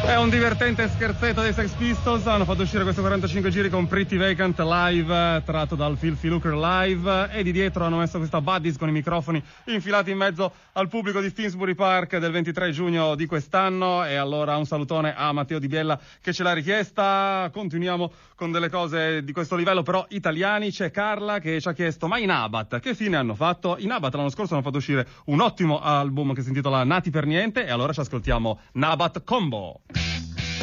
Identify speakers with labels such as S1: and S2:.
S1: È un divertente scherzetto dei Sex Pistols, hanno fatto uscire questo 45 giri con Pretty Vacant live, tratto dal Filthy Lucre live, e di dietro hanno messo questa Buddies con i microfoni infilati in mezzo al pubblico di Finsbury Park del 23 giugno di quest'anno. E allora un salutone a Matteo Di Biella che ce l'ha richiesta. Continuiamo con delle cose di questo livello però italiani. C'è Carla che ci ha chiesto: ma i Nabat che fine hanno fatto? I Nabat l'anno scorso hanno fatto uscire un ottimo album che si intitola Nati per Niente, e allora ci ascoltiamo Nabat Combo.